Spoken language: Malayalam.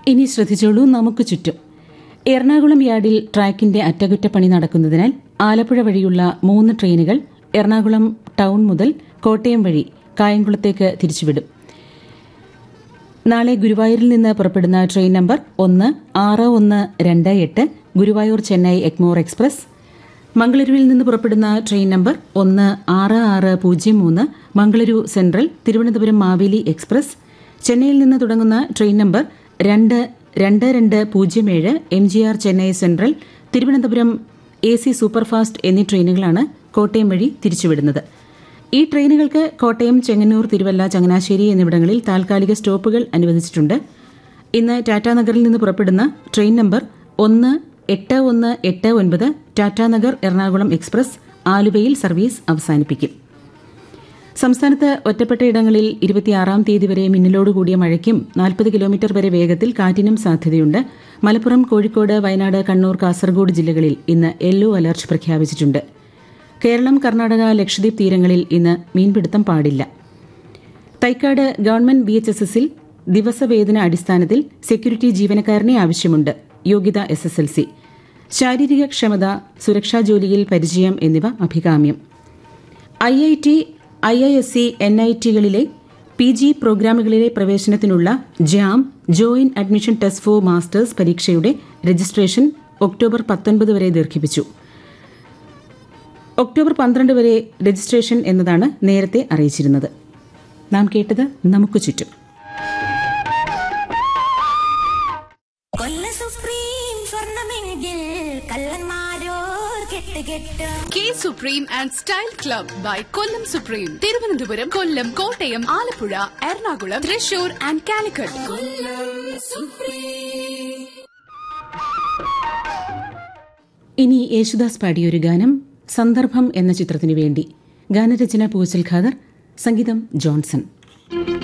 ഇനി ശ്രദ്ധിച്ചോളൂ. നമുക്ക് ചുറ്റും എറണാകുളം യാർഡിൽ ട്രാക്കിന്റെ അറ്റകുറ്റപ്പണി നടക്കുന്നതിനാൽ ആലപ്പുഴ വഴിയുള്ള 3 ട്രെയിനുകൾ എറണാകുളം ടൗൺ മുതൽ കോട്ടയം വഴി കായംകുളത്തേക്ക് തിരിച്ചുവിടും. നാളെ ഗുരുവായൂരിൽ നിന്ന് പുറപ്പെടുന്ന train number 16128 Guruvayur Chennai Egmore express, മംഗളൂരുവിൽ നിന്ന് പുറപ്പെടുന്ന train number 16603 Mangaluru central Thiruvananthapuram Maveli express, ചെന്നൈയിൽ നിന്ന് തുടങ്ങുന്ന train number 22207 MGR Chennai central Thiruvananthapuram AC superfast എന്നീ ട്രെയിനുകളാണ് കോട്ടയം വഴി തിരിച്ചുവിടുന്നത്. ഈ ട്രെയിനുകൾക്ക് കോട്ടയം, ചെങ്ങന്നൂർ, തിരുവല്ല, ചങ്ങനാശ്ശേരി എന്നിവിടങ്ങളിൽ താൽക്കാലിക സ്റ്റോപ്പുകൾ അനുവദിച്ചിട്ടുണ്ട്. ഇന്ന് ടാറ്റാനഗറിൽ നിന്ന് പുറപ്പെടുന്ന train number 18189 Tatanagar Ernakulam express ആലുവയിൽ സർവീസ് അവസാനിപ്പിക്കും. സംസ്ഥാനത്ത് ഒറ്റപ്പെട്ടയിടങ്ങളിൽ 26-ാം തീയതി വരെ മിന്നലോടുകൂടിയ മഴയ്ക്കും 40 കിലോമീറ്റർ വരെ വേഗത്തിൽ കാറ്റിനും സാധ്യതയുണ്ട്. മലപ്പുറം, കോഴിക്കോട്, വയനാട്, കണ്ണൂർ, കാസർഗോഡ് ജില്ലകളിൽ ഇന്ന് യെല്ലോ അലർട്ട് പ്രഖ്യാപിച്ചിട്ടുണ്ട്. കേരളം, കർണാടക, ലക്ഷദ്വീപ് തീരങ്ങളിൽ ഇന്ന് മീൻപിടുത്തം പാടില്ല. തൈക്കാട് ഗവൺമെന്റ് BHSSൽ ദിവസവേതന അടിസ്ഥാനത്തിൽ സെക്യൂരിറ്റി ജീവനക്കാരനെ ആവശ്യമുണ്ട്. യോഗ്യത SSLC. ശാരീരിക ക്ഷമത, സുരക്ഷാ ജോലിയിൽ പരിചയം എന്നിവ അഭികാമ്യം. IIT, IISc, NITകളിലെ PG പ്രോഗ്രാമുകളിലെ പ്രവേശനത്തിനുള്ള JAM joint admission test for masters പരീക്ഷയുടെ രജിസ്ട്രേഷൻ ഒക്ടോബർ 19 വരെ ദീർഘിപ്പിച്ചു. ഒക്ടോബർ 12 വരെ രജിസ്ട്രേഷൻ എന്നതാണ് നേരത്തെ അറിയിച്ചിരുന്നത്. നാം കേട്ടത് നമുക്ക് ചുറ്റും. K Supreme and Style Club by Kollam Supreme. Thiruvananthapuram, Kollam, Kottayam, Alappuzha, Ernakulam, Thrissur and Calicut. ഇനി യേശുദാസ് പാടിയൊരു ഗാനം സന്ദർഭം എന്ന ചിത്രത്തിനു വേണ്ടി. ഗാനരചന പൂച്ചൽ ഖാദർ, സംഗീതം ജോൺസൺ.